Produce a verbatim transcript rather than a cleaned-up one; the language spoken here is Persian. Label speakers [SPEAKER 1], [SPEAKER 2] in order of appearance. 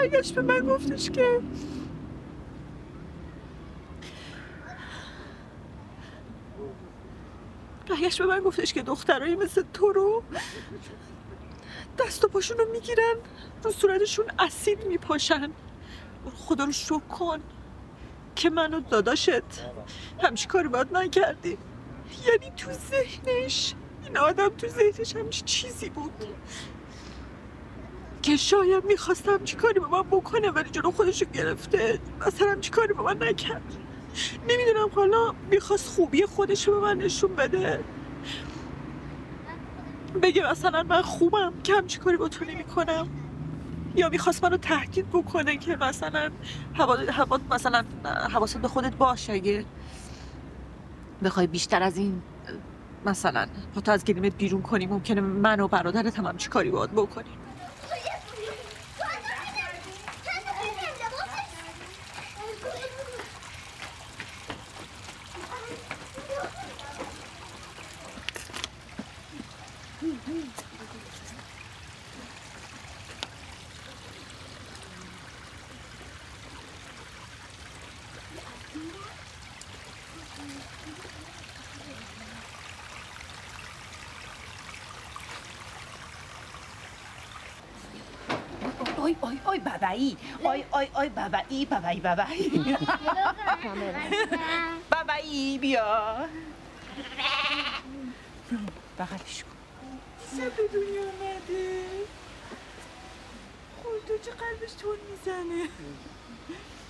[SPEAKER 1] برگشت به من گفتش که برگشت به من گفتش که دخترایی مثل تو رو دست و پاشون رو میگیرن رو صورتشون اسید میپاشن. خدا رو شکر کن که من و داداشت همچی کاری باید نکردیم. یعنی تو ذهنش این آدم تو ذهنش همچی چیزی بود که شاید میخواست همچی کاری با من بکنه ولی جلو خودشو گرفته، مثلا همچی کاری با من نکرد. نمیدونم حالا میخواست خوبی خودشو به من نشون بده، بگه مثلا من خوبم که همچی کاری با تو نمیکنم، یا میخواست منو تهدید بکنه که مثلا حواست مثلا حواست به خودت باشه اگه بخوای بیشتر از این مثلا پاتو از گلیمت بیرون کنی ممکنه من و برادرت هم همچی کاری باید بکنیم.
[SPEAKER 2] آی آی آی بابایی آی آی آی بابایی بابایی بابایی بابایی بیا بغلش کن.
[SPEAKER 1] دیشب به دنیا آمده. خدا چه قلبش تون میزنه.